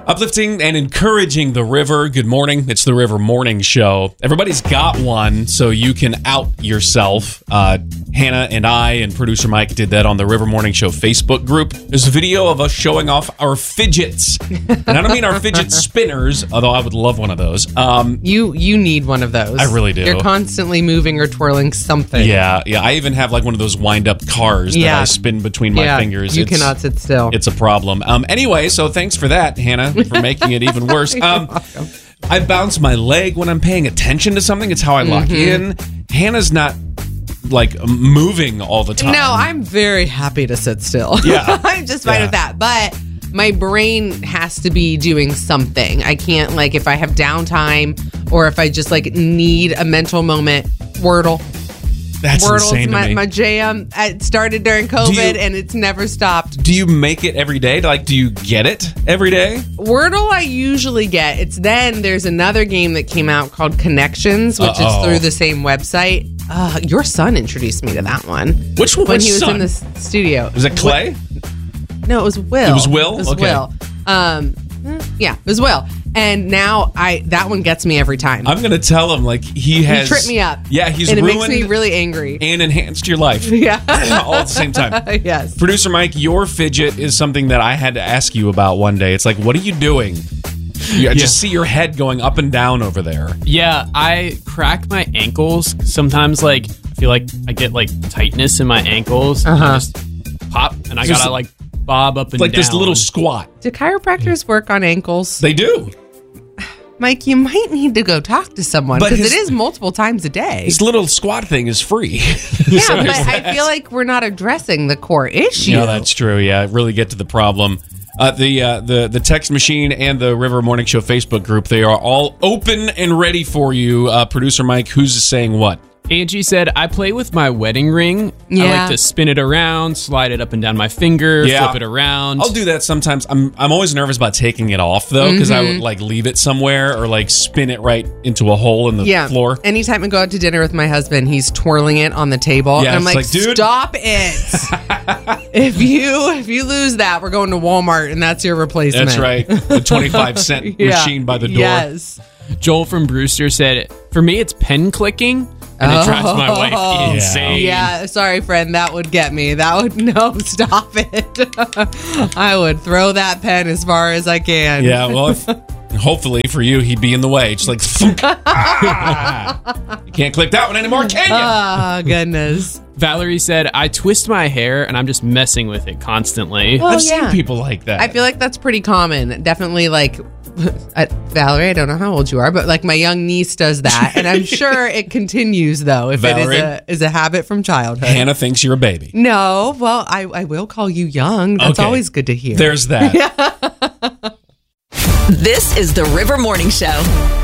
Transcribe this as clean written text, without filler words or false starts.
Uplifting and encouraging the river. Good morning. It's the River Morning Show. Everybody's got one, so you can out yourself. Hannah and I and producer Mike did that on the River Morning Show Facebook group. There's a video of us showing off our fidgets. And I don't mean our fidget spinners, although I would love one of those. You need one of those. I really do. You're constantly moving or twirling something. Yeah. I even have like one of those wind-up cars that I spin between my fingers. You cannot sit still. It's a problem. Anyway, so thanks for that, Hannah, for making it even worse. I bounce my leg when I'm paying attention to something. It's how I lock in. Hannah's not like moving all the time. No, I'm very happy to sit still. Yeah. I'm just fine with that. But my brain has to be doing something. I can't, like, if I have downtime or if I just like need a mental moment, Wordle. That's Wordle's insane to me. my jam. It started during COVID and it's never stopped. Do you make it every day? Like, do you get it every day? Wordle I usually get. There's another game that came out called Connections, which is through the same website. Your son introduced me to that one. Which one? When he was in the studio. Was it Clay? No, it was Will. It was Will? It was Okay. Will. Yeah, it was Will. And now that one gets me every time. I'm going to tell him, like, he tripped me up. Yeah, he's and it ruined makes me really angry. and enhanced your life. Yeah. All at the same time. Yes. Producer Mike, your fidget is something that I had to ask you about one day. It's like, what are you doing? I just see your head going up and down over there. Yeah, I crack my ankles. Sometimes, like, I feel like I get, like, tightness in my ankles. And I just pop, and I gotta, like, bob up and like down. this little squat. Do chiropractors work on ankles? They do. Mike, you might need to go talk to someone But because it is multiple times a day. His little squat thing is free. Yeah, So but there's I that. feel like we're not addressing the core issue. No, that's true. Yeah, really get to the problem. The text machine and the River Morning Show Facebook group, they are all open and ready for you. Producer Mike, who's saying what? Angie said, I play with my wedding ring. I Yeah. like to spin it around, slide it up and down my finger, flip it around. I'll do that sometimes. I'm always nervous about taking it off, though, because I would, like, leave it somewhere or, like, spin it right into a hole in the floor. Anytime I go out to dinner with my husband, he's twirling it on the table. Yeah, and I'm it's like, like, dude. stop it. if you lose that, we're going to Walmart and that's your replacement. That's right. The 25-cent machine by the door. Yes. Joel from Brewster said, for me, it's pen clicking, and it drives my wife insane. Yeah, sorry, friend. That would get me. No, stop it. I would throw that pen as far as I can. Yeah, well, hopefully for you, he'd be in the way. Just like, you can't click that one anymore, can you? Oh, goodness. Valerie said, I twist my hair, and I'm just messing with it constantly. Well, I've seen people like that. I feel like that's pretty common. Definitely, like, Valerie, I don't know how old you are, but like my young niece does that. And I'm sure it continues, though, if Valerie? it is a habit from childhood. Hannah thinks you're a baby. No, well, I will call you young. That's Okay. always good to hear. There's that. This is the River Morning Show.